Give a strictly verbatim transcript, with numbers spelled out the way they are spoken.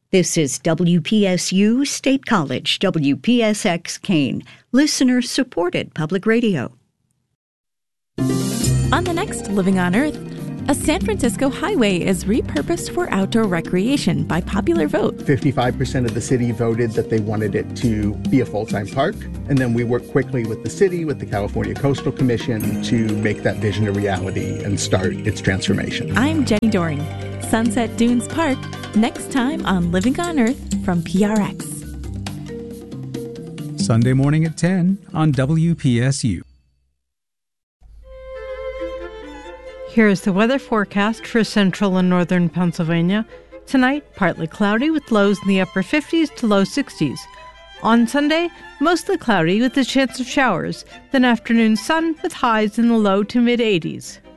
This is W P S U State College, W P S X Keene, listener-supported public radio. On the next Living on Earth, a San Francisco highway is repurposed for outdoor recreation by popular vote. fifty-five percent of the city voted that they wanted it to be a full-time park. And then we worked quickly with the city, with the California Coastal Commission, to make that vision a reality and start its transformation. I'm Jenny Doring. Sunset Dunes Park, next time on Living on Earth from P R X. Sunday morning at ten on W P S U. Here's the weather forecast for central and northern Pennsylvania. Tonight, partly cloudy with lows in the upper fifties to low sixties. On Sunday, mostly cloudy with a chance of showers, then afternoon sun with highs in the low to mid eighties.